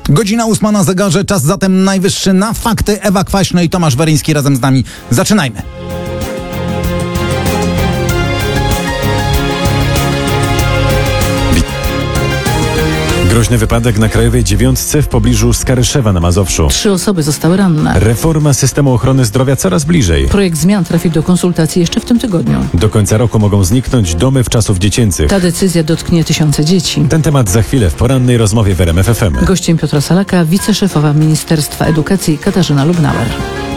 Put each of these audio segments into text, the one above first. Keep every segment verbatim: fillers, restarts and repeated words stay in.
Godzina ósma na zegarze, czas zatem najwyższy na fakty. Ewa Kwaśno i Tomasz Weryński razem z nami. Zaczynajmy. Groźny wypadek na Krajowej Dziewiątce w pobliżu Skaryszewa na Mazowszu. Trzy osoby zostały ranne. Reforma systemu ochrony zdrowia coraz bliżej. Projekt zmian trafi do konsultacji jeszcze w tym tygodniu. Do końca roku mogą zniknąć domy wczasów dziecięcych. Ta decyzja dotknie tysiące dzieci. Ten temat za chwilę w porannej rozmowie w R M F F M. Gościem Piotra Salaka, wiceszefowa Ministerstwa Edukacji Katarzyna Lubnauer.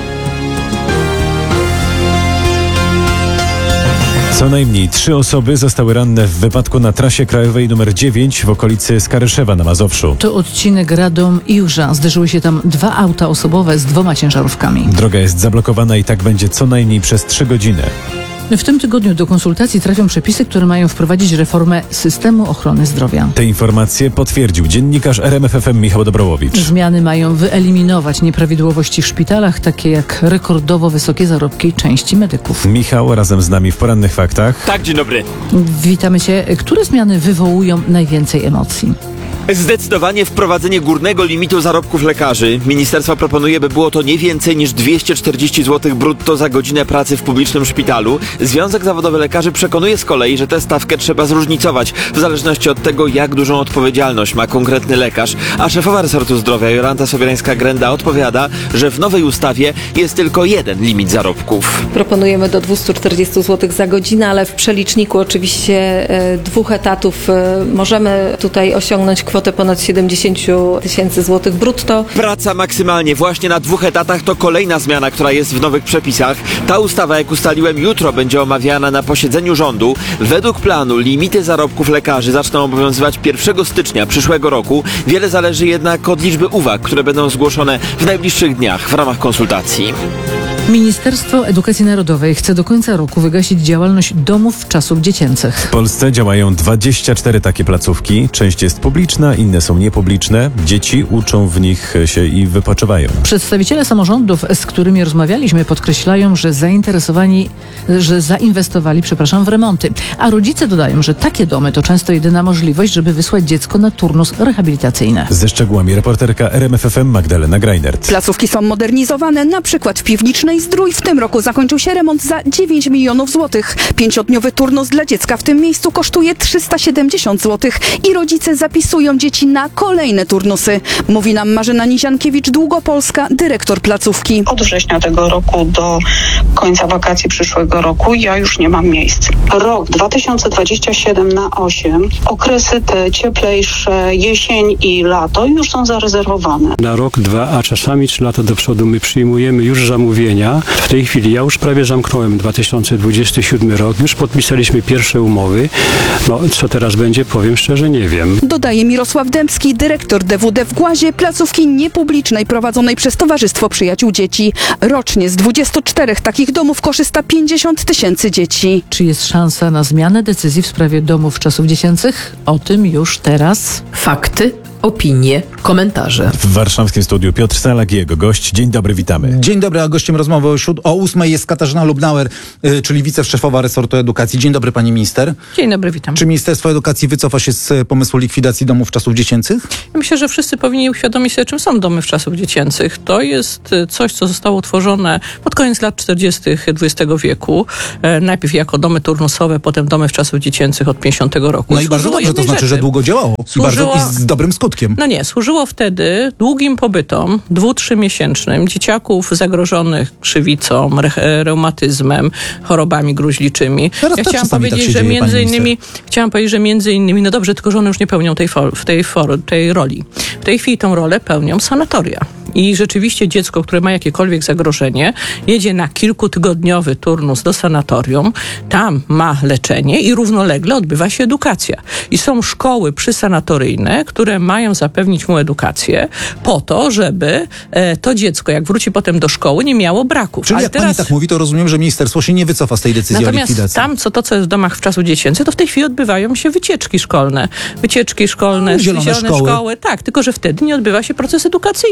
Co najmniej trzy osoby zostały ranne w wypadku na trasie krajowej numer dziewięć w okolicy Skaryszewa na Mazowszu. To odcinek Radom-Iłża. Zderzyły się tam dwa auta osobowe z dwoma ciężarówkami. Droga jest zablokowana i tak będzie co najmniej przez trzy godziny. W tym tygodniu do konsultacji trafią przepisy, które mają wprowadzić reformę systemu ochrony zdrowia. Te informacje potwierdził dziennikarz R M F F M Michał Dobrowowicz. Zmiany mają wyeliminować nieprawidłowości w szpitalach, takie jak rekordowo wysokie zarobki części medyków. Michał razem z nami w porannych faktach. Tak, dzień dobry. Witamy Cię. Które zmiany wywołują najwięcej emocji? Zdecydowanie wprowadzenie górnego limitu zarobków lekarzy. Ministerstwo proponuje, by było to nie więcej niż dwieście czterdzieści złotych brutto za godzinę pracy w publicznym szpitalu. Związek Zawodowy Lekarzy przekonuje z kolei, że tę stawkę trzeba zróżnicować w zależności od tego, jak dużą odpowiedzialność ma konkretny lekarz. A szefowa resortu zdrowia Jolanta Sobierańska-Grenda odpowiada, że w nowej ustawie jest tylko jeden limit zarobków. Proponujemy do dwieście czterdzieści złotych za godzinę, ale w przeliczniku oczywiście e, dwóch etatów e, możemy tutaj osiągnąć kwotę ponad siedemdziesiąt tysięcy złotych brutto. Praca maksymalnie właśnie na dwóch etatach to kolejna zmiana, która jest w nowych przepisach. Ta ustawa, jak ustaliłem, jutro będzie omawiana na posiedzeniu rządu. Według planu limity zarobków lekarzy zaczną obowiązywać pierwszego stycznia przyszłego roku. Wiele zależy jednak od liczby uwag, które będą zgłoszone w najbliższych dniach w ramach konsultacji. Ministerstwo Edukacji Narodowej chce do końca roku wygasić działalność domów wczasów dziecięcych. W Polsce działają dwadzieścia cztery takie placówki. Część jest publiczna, inne są niepubliczne. Dzieci uczą w nich się i wypoczywają. Przedstawiciele samorządów, z którymi rozmawialiśmy, podkreślają, że zainteresowani, że zainwestowali, przepraszam, w remonty. A rodzice dodają, że takie domy to często jedyna możliwość, żeby wysłać dziecko na turnus rehabilitacyjny. Ze szczegółami reporterka R M F F M Magdalena Greinert. Placówki są modernizowane, na przykład w Piwnicznej Zdrój. W tym roku zakończył się remont za dziewięć milionów złotych. Pięciodniowy turnus dla dziecka w tym miejscu kosztuje trzysta siedemdziesiąt złotych i rodzice zapisują dzieci na kolejne turnusy. Mówi nam Marzena Niziankiewicz, Długopolska, dyrektor placówki. Od września tego roku do końca wakacji przyszłego roku ja już nie mam miejsc. Rok dwa tysiące dwudziesty siódmy na osiem, okresy te cieplejsze, jesień i lato już są zarezerwowane. Na rok, dwa, a czasami trzy lata do przodu my przyjmujemy już zamówienia. W tej chwili ja już prawie zamknąłem dwa tysiące dwudziesty siódmy rok, już podpisaliśmy pierwsze umowy. No, co teraz będzie, powiem szczerze, nie wiem. Dodaje Mirosław Dębski, dyrektor D W D w Głazie, placówki niepublicznej prowadzonej przez Towarzystwo Przyjaciół Dzieci. Rocznie z dwudziestu czterech takich domów korzysta pięćdziesiąt tysięcy dzieci. Czy jest szansa na zmianę decyzji w sprawie domów wczasów dziecięcych? O tym już teraz. Fakty, opinie, komentarze. W warszawskim studiu Piotr Salak i jego gość. Dzień dobry, witamy. Dzień dobry, a gościem rozmowy o, siód- o ósmej jest Katarzyna Lubnauer, y, czyli wiceszefowa resortu edukacji. Dzień dobry, pani minister. Dzień dobry, witam. Czy Ministerstwo Edukacji wycofa się z pomysłu likwidacji domów wczasów dziecięcych? Myślę, że wszyscy powinni uświadomić sobie, czym są domy wczasów dziecięcych. To jest coś, co zostało utworzone pod koniec lat czterdziestych dwudziestego wieku. E, najpierw jako domy turnusowe, potem domy wczasów dziecięcych od pięćdziesiątego roku. No i bardzo dobrze, to znaczy, rzeczy. że długo działało. Służyło... I, bardzo, I z dobrym skutkiem. No nie, służyło wtedy długim pobytom, dwu-, trzymiesięcznym, dzieciaków zagrożonych krzywicą, re- reumatyzmem, chorobami gruźliczymi. Teraz ja tak chciałam czasami powiedzieć, tak się że dzieje, między pani innymi, chciałam powiedzieć, że między innymi, no dobrze, tylko że one już nie pełnią tej, for, w tej, for, tej roli. W tej chwili tą rolę pełnią sanatoria. I rzeczywiście dziecko, które ma jakiekolwiek zagrożenie, jedzie na kilkutygodniowy turnus do sanatorium, tam ma leczenie i równolegle odbywa się edukacja. I są szkoły przysanatoryjne, które mają zapewnić mu edukację po to, żeby e, to dziecko, jak wróci potem do szkoły, nie miało braków. Czyli Ale jak teraz... pani tak mówi, to rozumiem, że ministerstwo się nie wycofa z tej decyzji Natomiast o likwidacji. tam, co to, co jest w domach wczasów dziecięcych, to w tej chwili odbywają się wycieczki szkolne. Wycieczki szkolne, no, zielone szkoły. szkoły. Tak, tylko że wtedy nie odbywa się proces edukacyjny No realny.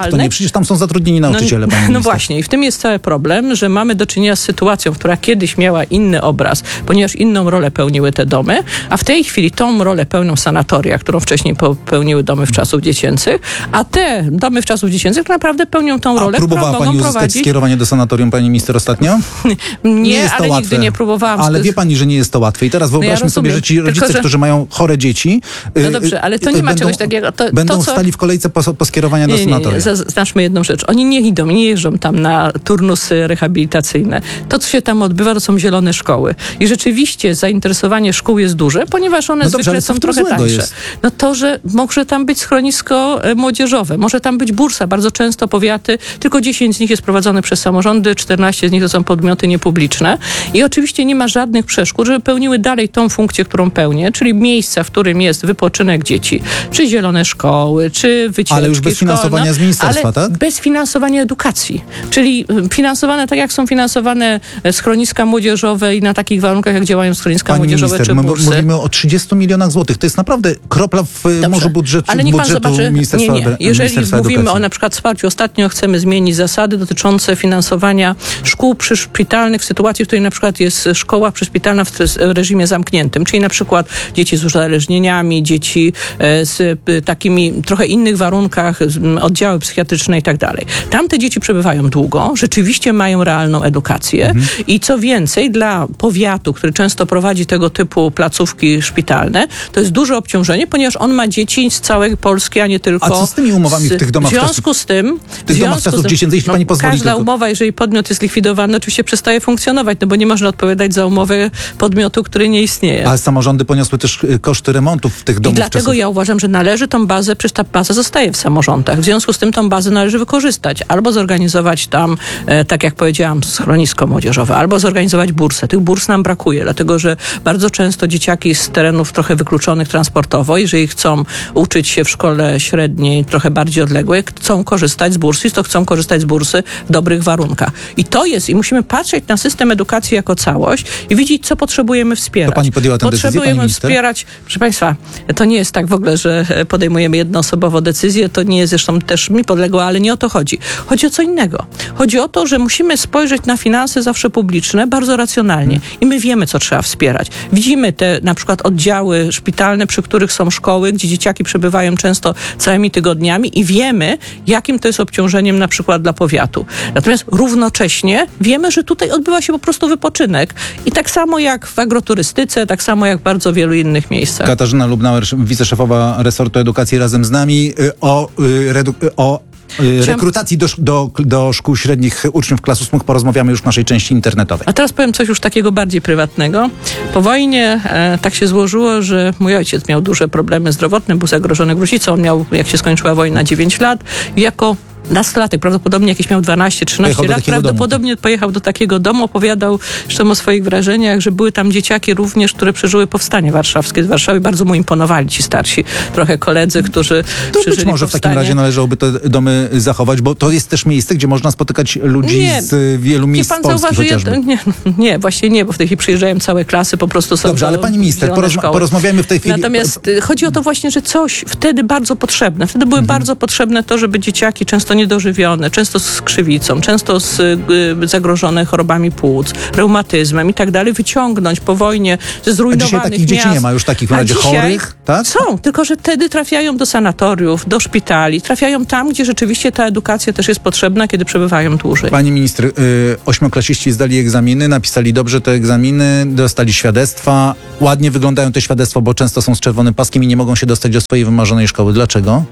to nie? Przecież tam są zatrudnieni nauczyciele, no, pani no minister. właśnie, i w tym jest cały problem, że mamy do czynienia z sytuacją, która kiedyś miała inny obraz, ponieważ inną rolę pełniły te domy, a w tej chwili tą rolę pełnią sanatoria, którą wcześniej pełniły domy w czasów dziecięcych, a te domy w czasów dziecięcych tak naprawdę pełnią tą A rolę, próbowała którą pani mogą uzyskać prowadzić. skierowanie do sanatorium, pani minister, ostatnio? Nie, jest to ale łatwe. nigdy nie próbowałam. Ale wie pani, że nie jest to łatwe. I teraz wyobraźmy ja sobie, rozumiem. że ci rodzice, Tylko, że... którzy mają chore dzieci, No y, dobrze, ale to y, nie ma będą, czegoś takiego. To, będą to, co... stali w kolejce po, po skierowania Nie, do nie, nie, sanatoria. zaznaczmy jedną rzecz. Oni nie idą, nie jeżdżą tam na turnusy rehabilitacyjne. To, co się tam odbywa, to są zielone szkoły. I rzeczywiście zainteresowanie szkół jest duże, ponieważ one No dobrze, zwykle ale co są w tym trochę złego tańsze. jest? No to, że może tam być schronisko e, młodzieżowe, może tam być bursa. Bardzo często powiaty, tylko dziesięć z nich jest prowadzone przez samorządy, czternaście z nich to są podmioty niepubliczne. I oczywiście nie ma żadnych przeszkód, żeby pełniły dalej tą funkcję, którą pełnię, czyli miejsca, w którym jest wypoczynek dzieci, czy zielone szkoły, czy wycieczki Ale już bez szkolne, finansowania z ministerstwa, ale tak? bez finansowania edukacji. Czyli y, finansowane tak, jak są finansowane e, schroniska młodzieżowe i na takich warunkach, jak działają schroniska Pani młodzieżowe minister, czy my bursy. mówimy o trzydziestu milionach złotych. To jest naprawdę kropla w Dobrze. morzu budżetu, Ale niech pan budżetu zobaczy, Ministerstwa, nie, nie. Jeżeli Ministerstwa mówimy Edukacji. o na przykład wsparciu, ostatnio chcemy zmienić zasady dotyczące finansowania szkół przyszpitalnych w sytuacji, w której na przykład jest szkoła przyszpitalna w reżimie zamkniętym, czyli na przykład dzieci z uzależnieniami, dzieci z takimi trochę innych warunkach, oddziały psychiatryczne i tak dalej. Tam te dzieci przebywają długo, rzeczywiście mają realną edukację mhm. i co więcej, dla powiatu, który często prowadzi tego typu placówki szpitalne, to jest duże obciążenie, ponieważ on ma dzieci z całej Polski, a nie tylko... A co z tymi umowami w tych domach W związku z tym... W tych domach czasów dziecięcych, jeśli pani pozwoli Każda tylko. umowa, jeżeli podmiot jest likwidowany, oczywiście przestaje funkcjonować, no bo nie można odpowiadać za umowę podmiotu, który nie istnieje. Ale samorządy poniosły też y, koszty remontów w tych I domów dlatego czasów. ja uważam, że należy tą bazę, przecież ta baza zostaje w samorządach. W związku z tym tą bazę należy wykorzystać. Albo zorganizować tam, e, tak jak powiedziałam, schronisko młodzieżowe, albo zorganizować bursę. Tych burs nam brakuje, dlatego że bardzo często dzieciaki z terenów trochę wykluczonych transportowo, jeżeli chcą uczyć się w szkole średniej, trochę bardziej odległej, chcą korzystać z bursy, to chcą korzystać z bursy w dobrych warunkach. I to jest, i musimy patrzeć na system edukacji jako całość i widzieć, co potrzebujemy wspierać. To pani podjęła tę decyzję, pani Potrzebujemy minister? wspierać, proszę Państwa, to nie jest tak w ogóle, że podejmujemy jednoosobowo decyzję, to nie jest zresztą też mi podległe, ale nie o to chodzi. Chodzi o co innego. Chodzi o to, że musimy spojrzeć na finanse zawsze publiczne bardzo racjonalnie i my wiemy, co trzeba wspierać. Widzimy te na przykład oddziały szpitalne, przy których są szkoły, gdzie dzieciaki przebywają często całymi tygodniami i wiemy, jakim to jest obciążeniem na przykład dla powiatu. Natomiast równocześnie wiemy, że tutaj odbywa się po prostu wypoczynek i tak samo jak w agroturystyce, tak samo jak w bardzo wielu innych miejscach. Katarzyna Lubnauer, wiceszefowa resortu edukacji, razem z nami y, o, y, redu- y, o y, rekrutacji do, do, do szkół średnich uczniów klas ósmych porozmawiamy już w naszej części internetowej. A teraz powiem coś już takiego bardziej prywatnego. Po wojnie e, tak się złożyło, że mój ojciec miał duże problemy zdrowotne, był zagrożony gruźlicą. On miał, jak się skończyła wojna, dziewięć lat. I jako nastolatek, prawdopodobnie jakieś miał dwanaście trzynaście Pojechał do lat, takiego prawdopodobnie domu. pojechał do takiego domu, opowiadał zresztą o swoich wrażeniach, że były tam dzieciaki również, które przeżyły powstanie warszawskie z Warszawy. Bardzo mu imponowali ci starsi trochę koledzy, którzy To przeżyli być może w takim powstanie. razie należałoby te domy zachować, bo to jest też miejsce, gdzie można spotykać ludzi Nie. z wielu Nie, miejsc pan Polski zauważy, chociażby. jedno, nie, nie, właśnie nie, bo w tej chwili przyjeżdżają całe klasy, po prostu są Dobrze, to ale pani minister, zielone porozma- szkoły. porozmawiajmy w tej chwili. Natomiast y, chodzi o to właśnie, że coś wtedy bardzo potrzebne. Wtedy były Mhm. bardzo potrzebne to, żeby dzieciaki często niedożywione, często z krzywicą, często z y, zagrożone chorobami płuc, reumatyzmem i tak dalej, wyciągnąć po wojnie ze A zrujnowanych dzisiaj takich miast. dzieci nie ma już takich w A razie dzisiaj chorych, tak? Są, tylko że wtedy trafiają do sanatoriów, do szpitali, trafiają tam, gdzie rzeczywiście ta edukacja też jest potrzebna, kiedy przebywają dłużej. Pani minister, y, ośmioklasiści zdali egzaminy, napisali dobrze te egzaminy, dostali świadectwa. Ładnie wyglądają te świadectwa, bo często są z czerwonym paskiem i nie mogą się dostać do swojej wymarzonej szkoły. Dlaczego?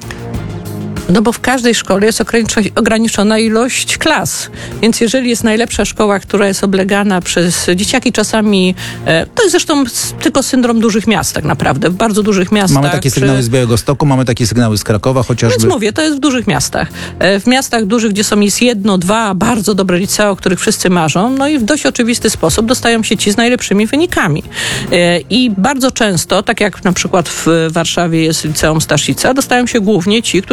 No bo w każdej szkole jest ograniczo- ograniczona ilość klas. Więc jeżeli jest najlepsza szkoła, która jest oblegana przez dzieciaki czasami, e, to jest zresztą s- tylko syndrom dużych miast tak naprawdę. W bardzo dużych miastach. Mamy takie przy- sygnały z Białegostoku, mamy takie sygnały z Krakowa chociażby. Więc mówię, to jest w dużych miastach. E, W miastach dużych, gdzie są jest jedno, dwa bardzo dobre licea, o których wszyscy marzą, no i w dość oczywisty sposób dostają się ci z najlepszymi wynikami. E, I bardzo często, tak jak na przykład w Warszawie jest liceum Staszica, dostają się głównie ci, którzy są laureatami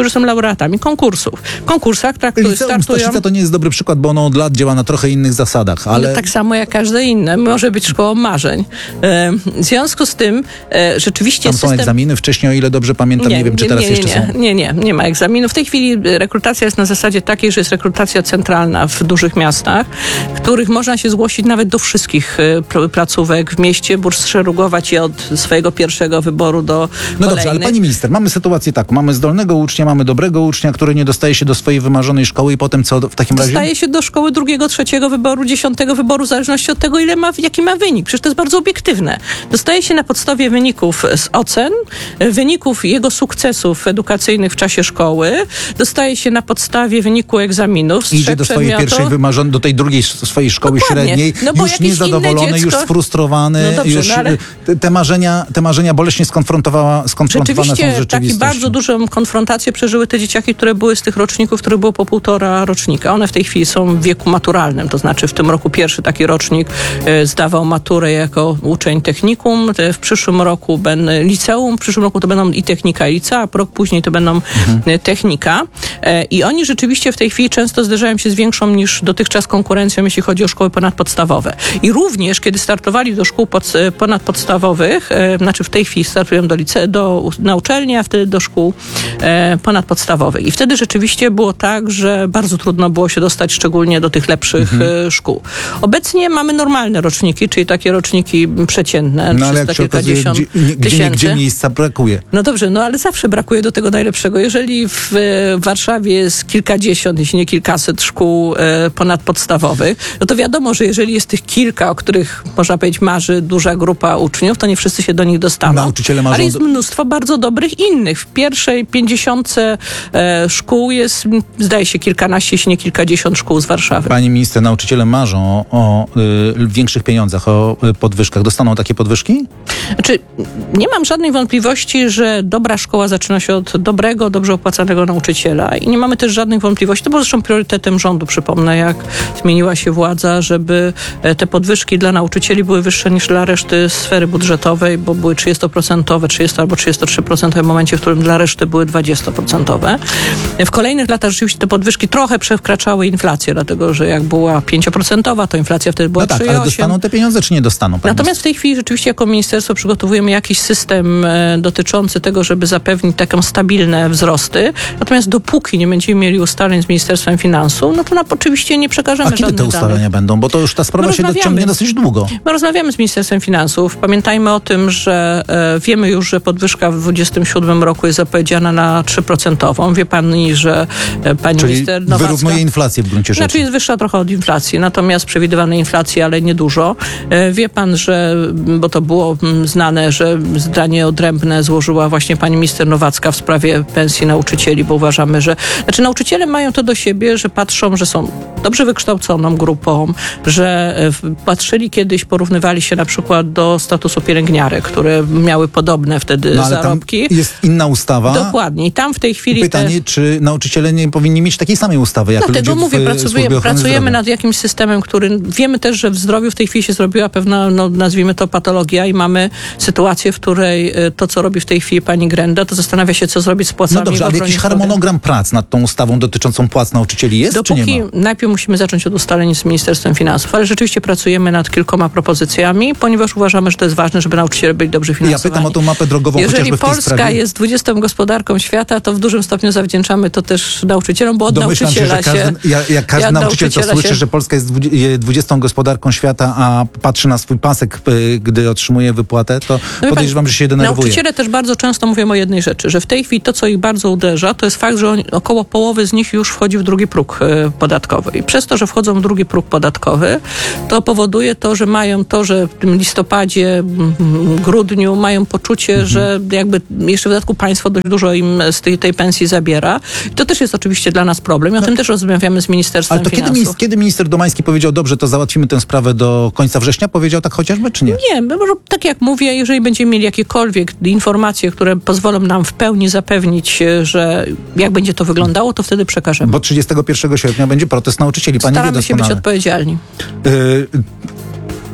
laureatami konkursów. W konkursach, które Liceum startują... Stasica to nie jest dobry przykład, bo ono od lat działa na trochę innych zasadach, ale... Tak samo jak każde inne. Może być szkołą marzeń. E, w związku z tym e, rzeczywiście Tam są system... egzaminy wcześniej, o ile dobrze pamiętam, nie, nie wiem, czy teraz nie, jeszcze nie, są. Nie, nie, nie ma egzaminów. W tej chwili rekrutacja jest na zasadzie takiej, że jest rekrutacja centralna w dużych miastach, w których można się zgłosić nawet do wszystkich e, placówek w mieście, szerugować je od swojego pierwszego wyboru do No kolejnych. dobrze, ale pani minister, mamy sytuację taką, mamy zdolnego ucznia, mamy dobrego ucznia, który nie dostaje się do swojej wymarzonej szkoły i potem co w takim razie? Dostaje się do szkoły drugiego, trzeciego wyboru, dziesiątego wyboru, w zależności od tego, ile ma, jaki ma wynik. Przecież to jest bardzo obiektywne. Dostaje się na podstawie wyników z ocen, wyników jego sukcesów edukacyjnych w czasie szkoły, dostaje się na podstawie wyniku egzaminów z Idzie trzech do swojej przedmiotów. pierwszej wymarzonej, do tej drugiej swojej szkoły Dokładnie. średniej, No bo już jakieś niezadowolony, inne dziecko... już sfrustrowany, No dobrze, już no ale... te, te marzenia, te marzenia boleśnie skonfrontowała, skonfrontowane są z Rzeczywiście taki rzeczywistością. bardzo dużą konfrontację przeżyły te dzieciaki, które były z tych roczników, które było po półtora rocznika. One w tej chwili są w wieku maturalnym, to znaczy w tym roku pierwszy taki rocznik e, zdawał maturę jako uczeń technikum, e, w przyszłym roku będą liceum, w przyszłym roku to będą i technika i licea, a rok później to będą mhm. e, technika. E, I oni rzeczywiście w tej chwili często zderzają się z większą niż dotychczas konkurencją, jeśli chodzi o szkoły ponadpodstawowe. I również, kiedy startowali do szkół pod, ponadpodstawowych, e, znaczy w tej chwili startują do, lice, do na uczelni, a wtedy do szkół e, ponadpodstawowych. I wtedy rzeczywiście było tak, że bardzo trudno było się dostać szczególnie do tych lepszych mhm. e, szkół. Obecnie mamy normalne roczniki, czyli takie roczniki przeciętne, no, ale trzysta jak się okazuje, kilkadziesiąt gdzie, gdzie, tysięcy. gdzie miejsca brakuje. No dobrze, no ale zawsze brakuje do tego najlepszego. Jeżeli w e, Warszawie jest kilkadziesiąt, jeśli nie kilkaset szkół e, ponadpodstawowych, no to wiadomo, że jeżeli jest tych kilka, o których można powiedzieć marzy duża grupa uczniów, to nie wszyscy się do nich dostaną. Nauczyciele marzą... Ale jest mnóstwo bardzo dobrych innych. W pierwszej pięćdziesiątce e, szkół jest, zdaje się, kilkanaście, jeśli nie kilkadziesiąt szkół z Warszawy. Pani minister, nauczyciele marzą o, o y, większych pieniądzach, o y, podwyżkach. Dostaną takie podwyżki? Znaczy, nie mam żadnej wątpliwości, że dobra szkoła zaczyna się od dobrego, dobrze opłacanego nauczyciela. I nie mamy też żadnych wątpliwości. To było zresztą priorytetem rządu, przypomnę, jak zmieniła się władza, żeby te podwyżki dla nauczycieli były wyższe niż dla reszty sfery budżetowej, bo były trzydziestoprocentowe, trzydzieści albo trzydzieści trzy procent w momencie, w którym dla reszty były dwadzieścia procent. W kolejnych latach rzeczywiście te podwyżki trochę przekraczały inflację, dlatego że jak była pięć procent, to inflacja wtedy była no tak, trzy przecinek osiem. Ale dostaną te pieniądze, czy nie dostaną? Natomiast w tej chwili rzeczywiście jako ministerstwo przygotowujemy jakiś system e, dotyczący tego, żeby zapewnić takie stabilne wzrosty. Natomiast dopóki nie będziemy mieli ustaleń z Ministerstwem Finansów, no to nam oczywiście nie przekażemy A kiedy żadnych te ustalenia danych. będą? Bo to już ta sprawa My się ciągnie dosyć długo. My rozmawiamy z Ministerstwem Finansów. Pamiętajmy o tym, że e, wiemy już, że podwyżka w dwudziestym siódmym roku jest zapowiedziana na trzy procent. Wie pani, że e, pani Czyli minister Nowacka... wyrównuje inflację w gruncie rzeczy. Znaczy jest wyższa trochę od inflacji, natomiast przewidywanej inflacji, ale niedużo. E, wie pan, że, bo to było m, znane, że zdanie odrębne złożyła właśnie pani minister Nowacka w sprawie pensji nauczycieli, bo uważamy, że... Znaczy nauczyciele mają to do siebie, że patrzą, że są dobrze wykształconą grupą, że e, patrzyli kiedyś, porównywali się na przykład do statusu pielęgniarek, które miały podobne wtedy no, ale zarobki. Tam jest inna ustawa. Dokładnie. I tam w tej chwili... Pytanie, te... czy nauczyciele nie powinni mieć takiej samej ustawy, jak Dlatego ludzie mówię, w pracujemy, pracujemy nad jakimś systemem, który wiemy też, że w zdrowiu w tej chwili się zrobiła pewna, no, nazwijmy to patologia i mamy sytuację, w której to, co robi w tej chwili pani Grenda, to zastanawia się, co zrobić z płacami. No dobrze, w ale jakiś harmonogram prac nad tą ustawą dotyczącą płac nauczycieli jest, Dopóki czy nie ma? Najpierw musimy zacząć od ustaleń z Ministerstwem Finansów, ale rzeczywiście pracujemy nad kilkoma propozycjami, ponieważ uważamy, że to jest ważne, żeby nauczyciele byli dobrze finansowani. Ja pytam o tą mapę drogową, Jeżeli chociażby w tej Polska sprawie. jest dwudziestą gospodarką świata, to w dużym stopniu zawdzięczamy to też nauczycielom, bo od Domyślam się, nauczyciela że każdy, się... jak, jak każdy ja nauczyciel to słyszy, się... że Polska jest dwudziestą gospodarką świata, a patrzy na swój pasek, gdy otrzymuje wypłatę, to no podejrzewam, pan, że się denerwuje. Nauczyciele też bardzo często mówią o jednej rzeczy, że w tej chwili to, co ich bardzo uderza, to jest fakt, że oni, około połowy z nich już wchodzi w drugi próg y, podatkowy. I przez to, że wchodzą w drugi próg podatkowy, to powoduje to, że mają to, że w tym listopadzie, m, grudniu mają poczucie, mhm. że jakby jeszcze w dodatku państwo dość dużo im z tej, tej pensji zabiera. I to też jest oczywiście dla nas problem. I o no. tym też rozmawiamy z Ministerstwem Ale to Finansów. Kiedy, minister, kiedy minister Domański powiedział, dobrze, to załatwimy tę sprawę do końca września? Powiedział tak chociażby, czy nie? Nie, może tak jak mówię, jeżeli będziemy mieli jakiekolwiek informacje, które pozwolą nam w pełni zapewnić, że jak będzie to wyglądało, to wtedy przekażemy. Bo trzydziestego pierwszego sierpnia będzie protest nauczycieli. Pani Staramy wie się być doskonale. odpowiedzialni. Y-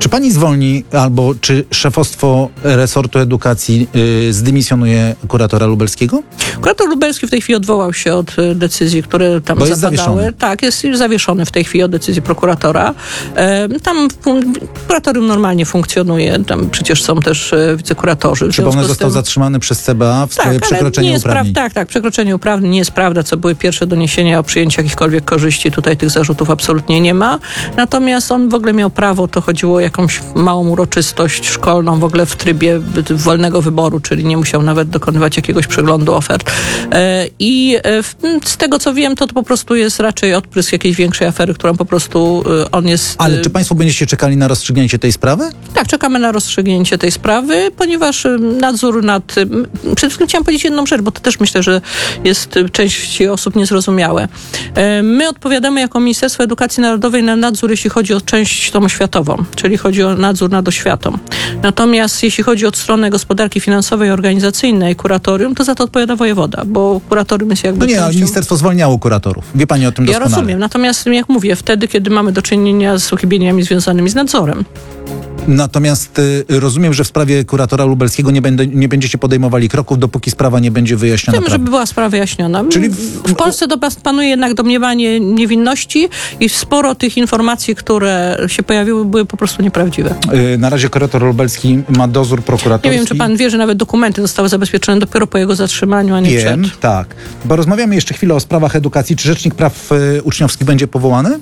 Czy pani zwolni, albo czy szefostwo resortu edukacji y, zdymisjonuje kuratora lubelskiego? Kurator lubelski w tej chwili odwołał się od e, decyzji, które tam Bo jest zapadały. zawieszony. Tak, jest już zawieszony w tej chwili od decyzji prokuratora. E, tam fun- kuratorium normalnie funkcjonuje, tam przecież są też e, wicekuratorzy. W Przypomnę, związku z został tym- zatrzymany przez C B A w sprawie Tak, ale przekroczenia nie jest uprawnień. praw- tak, tak, przekroczenie uprawnień nie jest prawda, co były pierwsze doniesienia o przyjęciu jakichkolwiek korzyści. Tutaj tych zarzutów absolutnie nie ma. Natomiast on w ogóle miał prawo, to chodziło o jakąś małą uroczystość szkolną, w ogóle w trybie wolnego wyboru, czyli nie musiał nawet dokonywać jakiegoś przeglądu ofert. E, I e, w- z tego, co wiem, to, to po prostu jest raczej odprysk jakiejś większej afery, którą po prostu e, on jest... Ale e, czy państwo będziecie czekali na rozstrzygnięcie tej sprawy? Tak, czekamy na rozstrzygnięcie tej sprawy, ponieważ y, nadzór nad... y, Przede wszystkim chciałam powiedzieć jedną rzecz, bo to też myślę, że jest y, części osób niezrozumiałe. E, My odpowiadamy jako Ministerstwo Edukacji Narodowej na nadzór, jeśli chodzi o część tą oświatową, czyli chodzi o nadzór nad oświatą. Natomiast jeśli chodzi o stronę gospodarki finansowej i organizacyjnej, kuratorium, to za to odpowiada wojewoda, bo kuratorium jest jakby... No nie, ale częścią- ministerstwo zwalniało kuratorów. Wie pani o tym Ja doskonale. rozumiem, natomiast jak mówię, wtedy, kiedy mamy do czynienia z uchybieniami związanymi z nadzorem. Natomiast y, rozumiem, że w sprawie kuratora lubelskiego nie, będę, nie będziecie podejmowali kroków, dopóki sprawa nie będzie wyjaśniona. Chcemy, żeby była sprawa wyjaśniona. Czyli w, w- w Polsce do, panuje jednak domniemanie niewinności i sporo tych informacji, które się pojawiły, były po prostu nieprawdziwe. Y, na razie kurator lubelski ma dozór prokuratorski. Nie wiem, czy pan wie, że nawet dokumenty zostały zabezpieczone dopiero po jego zatrzymaniu, a nie Wiem, przed. tak. Porozmawiamy jeszcze chwilę o sprawach edukacji. Czy Rzecznik Praw y, Uczniowskich będzie powołany?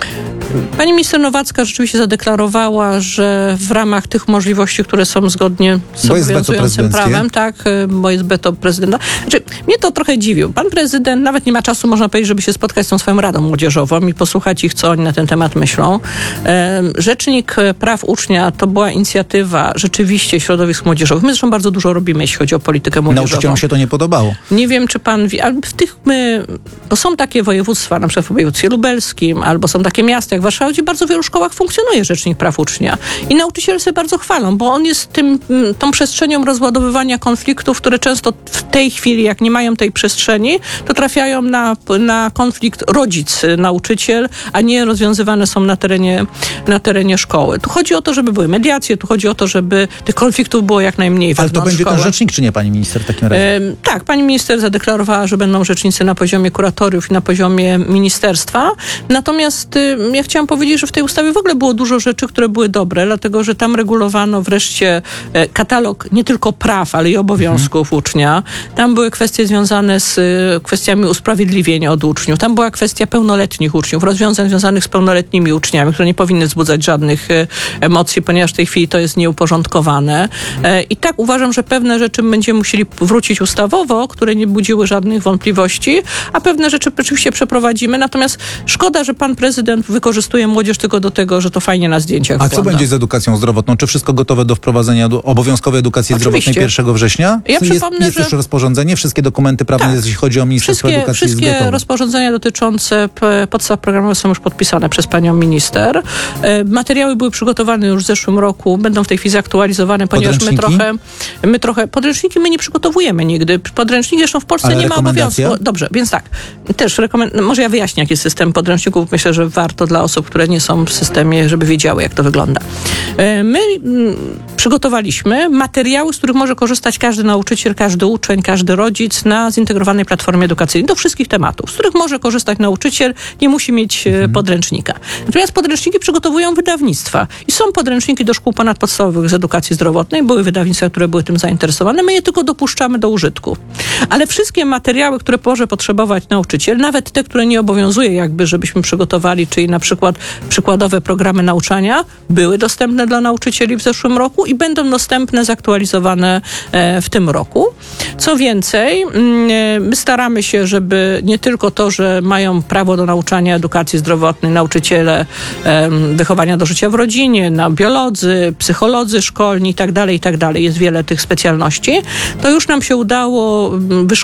Pani minister Nowacka rzeczywiście zadeklarowała, że w ramach tych możliwości, które są zgodnie z Bo jest weto obowiązującym prezydenckie. prawem, tak, y, bo jest weto prezydenta. Znaczy, mnie to trochę dziwił. Pan prezydent nawet nie ma czasu, można powiedzieć, żeby się spotkać z tą swoją Radą Młodzieżową i posłuchać ich, co oni na ten temat myślą. Em, Rzecznik Praw Ucznia to była inicjatywa rzeczywiście środowisk młodzieżowych. My zresztą bardzo dużo robimy, jeśli chodzi o politykę młodzieżową. Nauczycielom się to nie podobało. Nie wiem, czy pan wie, ale w tych my, bo są takie województwa, na przykład w województwie lubelskim, albo są takie miasta jak Warszawa, gdzie bardzo w wielu szkołach funkcjonuje Rzecznik Praw Ucznia. I nauczyciele sobie bardzo chwalą, bo on jest tym, mm, tą przestrzenią rozładowywania konfliktów, które często w tej chwili, jak nie mają tej przestrzeni, to trafiają na, na konflikt rodzic-nauczyciel, a nie rozwiązywane są na terenie, na terenie szkoły. Tu chodzi o to, żeby były mediacje, tu chodzi o to, żeby tych konfliktów było jak najmniej Ale to wewnątrz będzie szkoły. ten rzecznik, czy nie, pani minister, w takim razie? Em, Tak, pani minister zadeklarowała, że będą rzecznicy na poziomie kuratoriów i na poziomie ministerstwa. Natomiast y, ja chciałam powiedzieć, że w tej ustawie w ogóle było dużo rzeczy, które były dobre, dlatego że tam regulowano wreszcie e, katalog nie tylko praw, ale i obowiązków ucznia. Tam były kwestie związane z y, kwestiami usprawiedliwień od uczniów. Tam była kwestia pełnoletnich uczniów, rozwiązań związanych z pełnoletnimi uczniami, które nie powinny wzbudzać żadnych y, emocji, ponieważ w tej chwili to jest nieuporządkowane. E, I tak uważam, że pewne rzeczy będziemy musieli wrócić ustawowo, które nie budziły żadnych wątpliwości, a pewne rzeczy oczywiście przeprowadzimy. Natomiast szkoda, że pan prezydent wykorzystuje młodzież tylko do tego, że to fajnie na zdjęciach A co wygląda. będzie z edukacją zdrowotną? Czy wszystko gotowe do wprowadzenia do obowiązkowej edukacji Oczywiście. zdrowotnej pierwszego września? Ja jest przypomnę, jest że- już rozporządzenie, wszystkie dokumenty prawne, Tak. jeśli chodzi o Ministerstwo Wszystkie, Edukacji jest wszystkie gotowe. rozporządzenia dotyczące p- podstaw programowych są już podpisane przez panią minister. E, Materiały były przygotowane już w zeszłym roku, będą w tej chwili zaktualizowane, ponieważ my Podręczniki? trochę, my trochę, podręczniki my nie przygotowujemy nigdy. Podręczniki zresztą w Polsce Ale nie ma rekomendacja? obowiązku. Dobrze, więc tak, też rekomen- może ja wyjaśnię, jaki jest system podręczników. Myślę, że warto dla osób, które nie są w systemie, żeby wiedziały, jak to wygląda. E, My mm, przygotowaliśmy materiały, z których może korzystać każdy nauczyciel, każdy uczeń, każdy rodzic na zintegrowanej platformie edukacyjnej do wszystkich tematów, z których może korzystać nauczyciel, nie musi mieć e, podręcznika. Natomiast podręczniki przygotowują wydawnictwa i są podręczniki do szkół ponadpodstawowych z edukacji zdrowotnej, były wydawnictwa, które były tym zainteresowane, my je tylko dopuszczamy do użytku. Ale wszystkie materiały, które może potrzebować nauczyciel, nawet te, które nie obowiązuje jakby, żebyśmy przygotowali, czyli na przykład przykładowe programy nauczania, były dostępne dla nauczycieli w zeszłym roku i będą dostępne, zaktualizowane e, w tym roku. Co więcej, mm, e, my staramy się, żeby nie tylko to, że mają prawo do nauczania edukacji zdrowotnej nauczyciele em, wychowania do życia w rodzinie, na biolodzy, psycholodzy szkolni i tak dalej, i tak dalej. Jest wiele tych specjalności. To już nam się udało mm, wyszkolić